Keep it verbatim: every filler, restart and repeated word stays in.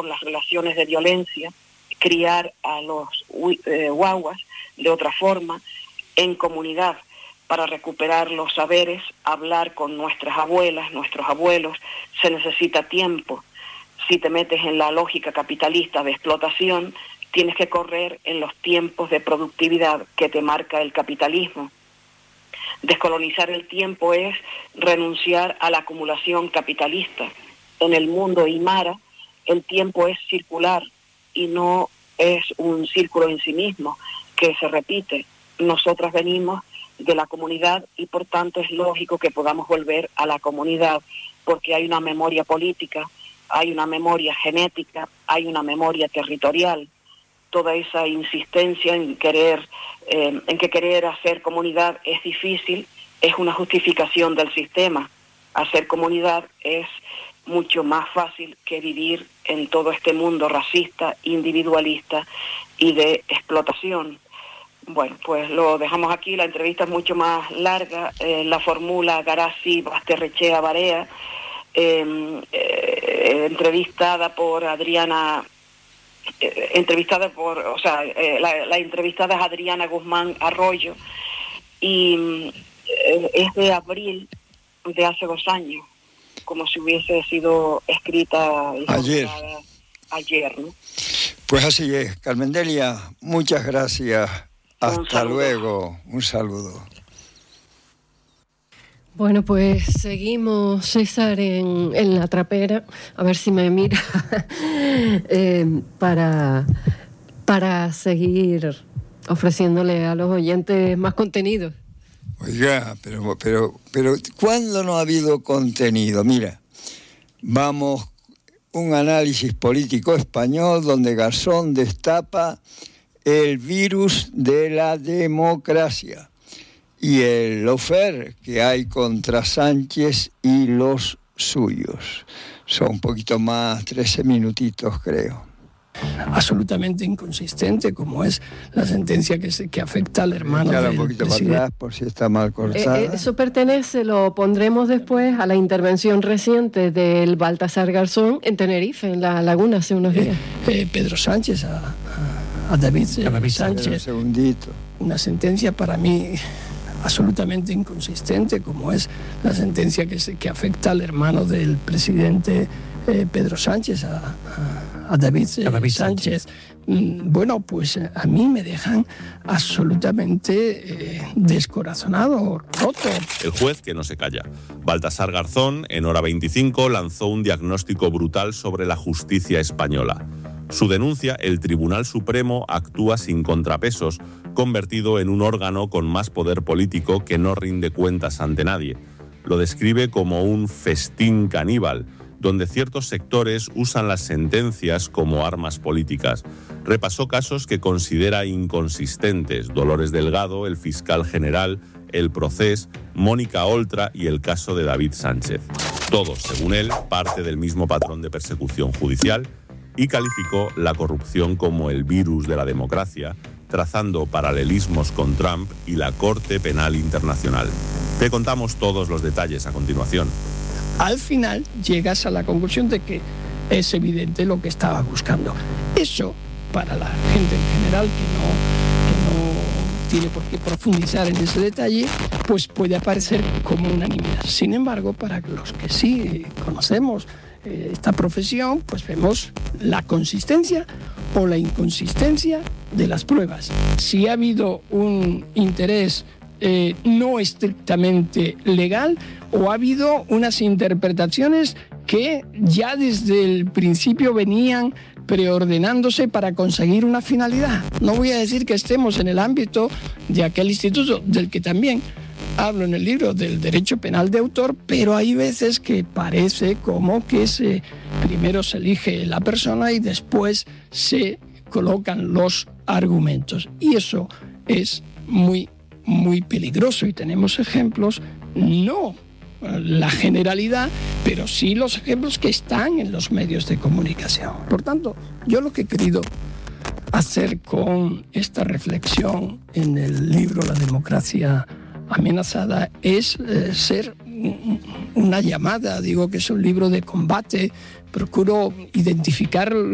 las relaciones de violencia, criar a los eh, guaguas de otra forma, en comunidad, para recuperar los saberes, hablar con nuestras abuelas, nuestros abuelos. Se necesita tiempo. Si te metes en la lógica capitalista de explotación, tienes que correr en los tiempos de productividad que te marca el capitalismo. Descolonizar el tiempo es renunciar a la acumulación capitalista. En el mundo Aymara, el tiempo es circular y no es un círculo en sí mismo que se repite. Nosotras venimos de la comunidad y por tanto es lógico que podamos volver a la comunidad, porque hay una memoria política, hay una memoria genética, hay una memoria territorial. Toda esa insistencia en querer, eh, en que querer hacer comunidad es difícil, es una justificación del sistema. Hacer comunidad es mucho más fácil que vivir en todo este mundo racista, individualista y de explotación. Bueno, pues lo dejamos aquí. La entrevista es mucho más larga. Eh, la fórmula Garasi Basterrechea Barea, eh, eh, entrevistada por Adriana, eh, entrevistada por, o sea, eh, la, la entrevistada es Adriana Guzmán Arroyo, y eh, es de abril de hace dos años, como si hubiese sido escrita y ayer. ayer, ¿no? Pues así es, Carmen Delia, muchas gracias. Hasta luego, un saludo. Bueno, pues seguimos, César, en, en la trapera, a ver si me mira, eh, para, para seguir ofreciéndole a los oyentes más contenido. Oiga, pero, pero, pero, ¿cuándo no ha habido contenido? Mira, vamos, un análisis político español donde Garzón destapa el virus de la democracia y el lawfare que hay contra Sánchez y los suyos. Son un poquito más, trece minutitos creo. Absolutamente inconsistente, como es la sentencia que, se, que afecta al hermano del un poquito presidente. Para atrás, por si está mal cortada. Eh, eso pertenece, lo pondremos después, a la intervención reciente del Baltasar Garzón en Tenerife, en la Laguna, hace unos días. Eh, eh, Pedro Sánchez a, a, a David, eh, David Sánchez. Un segundito. Una sentencia para mí absolutamente inconsistente, como es la sentencia que, se, que afecta al hermano del presidente eh, Pedro Sánchez a, a, a David, eh, David Sánchez. Sánchez. Bueno, pues a mí me dejan absolutamente eh, descorazonado, roto. El juez que no se calla. Baltasar Garzón, en Hora veinticinco, lanzó un diagnóstico brutal sobre la justicia española. Su denuncia, el Tribunal Supremo actúa sin contrapesos, convertido en un órgano con más poder político que no rinde cuentas ante nadie. Lo describe como un festín caníbal, donde ciertos sectores usan las sentencias como armas políticas. Repasó casos que considera inconsistentes: Dolores Delgado, el fiscal general, el Procés, Mónica Oltra y el caso de David Sánchez. Todos, según él, parte del mismo patrón de persecución judicial, y calificó la corrupción como el virus de la democracia, trazando paralelismos con Trump y la Corte Penal Internacional. Te contamos todos los detalles a continuación. Al final llegas a la conclusión de que es evidente lo que estaba buscando. Eso, para la gente en general que no, que no tiene por qué profundizar en ese detalle, pues puede aparecer como unanimidad. Sin embargo, para los que sí conocemos eh, esta profesión, pues vemos la consistencia o la inconsistencia de las pruebas. Si ha habido un interés eh, no estrictamente legal, o ha habido unas interpretaciones que ya desde el principio venían preordenándose para conseguir una finalidad. No voy a decir que estemos en el ámbito de aquel instituto del que también hablo en el libro del derecho penal de autor, pero hay veces que parece como que se, primero se elige la persona y después se colocan los argumentos. Y eso es muy, muy peligroso, y tenemos ejemplos, no la generalidad, pero sí los ejemplos que están en los medios de comunicación. Por tanto, yo lo que he querido hacer con esta reflexión en el libro La democracia amenazada es eh, ser una llamada. Digo que es un libro de combate, procuro identificar